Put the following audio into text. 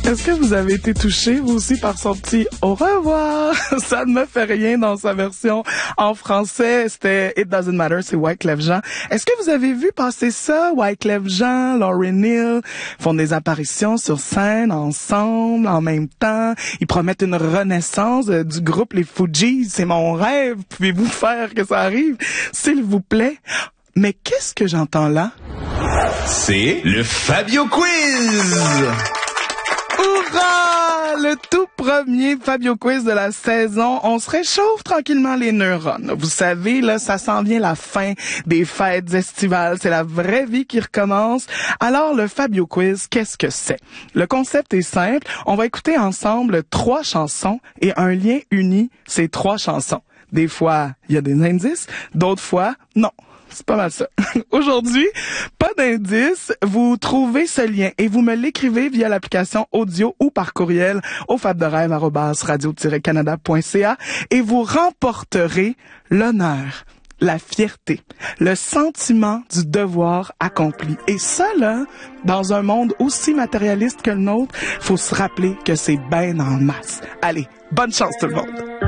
Est-ce que vous avez été touché, vous aussi, par son petit « au revoir ». Ça ne me fait rien dans sa version en français. C'était « It Doesn't Matter », c'est Wyclef Jean. Est-ce que vous avez vu passer ça? Wyclef Jean, Lauryn Hill font des apparitions sur scène ensemble, en même temps. Ils promettent une renaissance du groupe Les Fugees. C'est mon rêve. Pouvez-vous faire que ça arrive, s'il vous plaît? Mais qu'est-ce que j'entends là? C'est le Fabio Quiz! Hourra! Le tout premier Fabio Quiz de la saison. On se réchauffe tranquillement les neurones. Vous savez, là, ça s'en vient la fin des fêtes estivales. C'est la vraie vie qui recommence. Alors, le Fabio Quiz, qu'est-ce que c'est? Le concept est simple. On va écouter ensemble 3 chansons et un lien unit ces 3 chansons. Des fois, il y a des indices. D'autres fois, non. C'est pas mal ça. Aujourd'hui, pas d'indice. Vous trouvez ce lien et vous me l'écrivez via l'application audio ou par courriel au fabderêve@radio-canada.ca et vous remporterez l'honneur, la fierté, le sentiment du devoir accompli. Et ça, là, dans un monde aussi matérialiste que le nôtre, faut se rappeler que c'est ben en masse. Allez, bonne chance tout le monde!